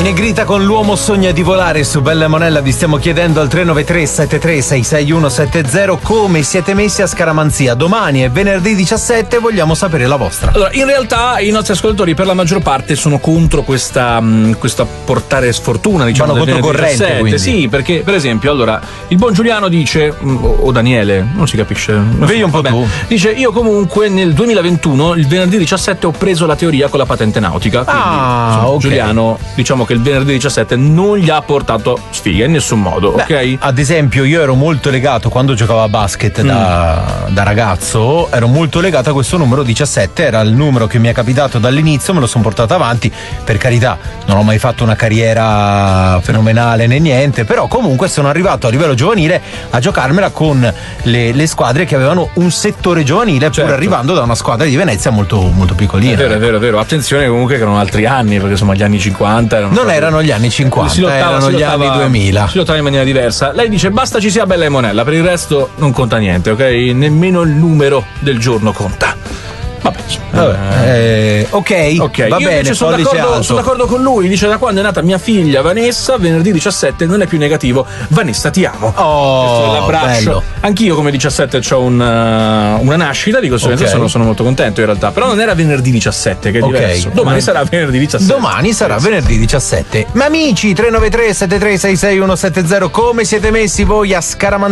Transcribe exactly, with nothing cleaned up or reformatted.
Negrita con L'uomo sogna di volare su Bella Monella. Vi stiamo chiedendo al tre nove tre sette tre sei sei uno sette zero come siete messi a scaramanzia. Domani è venerdì diciassette, vogliamo sapere la vostra. Allora, in realtà i nostri ascoltatori per la maggior parte sono contro questa, questa portare sfortuna, diciamo. Vanno controcorrente, diciassette. quindi. Sì, perché per esempio, allora, il buon Giuliano dice, o Daniele, non si capisce. Vedi un po' Vabbè, tu. dice, io comunque nel duemilaventuno, il venerdì diciassette, ho preso la teoria con la patente nautica. Quindi, Ah, insomma, ok. Giuliano, diciamo che il venerdì diciassette non gli ha portato sfiga in nessun modo, Beh, ok? ad esempio, io ero molto legato quando giocavo a basket da, da ragazzo, ero molto legato a questo numero diciassette, era il numero che mi è capitato dall'inizio, me lo sono portato avanti. Per carità, non ho mai fatto una carriera fenomenale né niente, però comunque sono arrivato a livello giovanile a giocarmela con le, le squadre che avevano un settore giovanile, Certo. pur arrivando da una squadra di Venezia molto, molto piccolina. È vero, è vero, è vero. Attenzione comunque che erano altri anni, perché insomma gli anni cinquanta erano Non proprio- erano gli anni cinquanta, Si lottava, erano si gli lottava- anni duemila. Si lottava in maniera diversa. Lei dice basta ci sia Bella e Monella, per il resto non conta niente, ok? Nemmeno il numero del giorno conta. Vabbè, Vabbè, eh, ok, ok, va io bene, invece sono pollice d'accordo, alto. sono d'accordo con lui. Dice: da quando è nata mia figlia Vanessa, venerdì diciassette non è più negativo. Vanessa, ti amo. Oh, Questo è l'abbraccio. bello. Anch'io, come diciassette, ho una, una nascita, di conseguenza Ok. sono, sono molto contento in realtà. Però non era venerdì diciassette, che è Ok. diverso. Domani Mm. sarà venerdì diciassette. Domani sarà venerdì diciassette. Ma amici, tre nove tre sette tre sei sei uno sette zero, come siete messi voi a scaramanzia?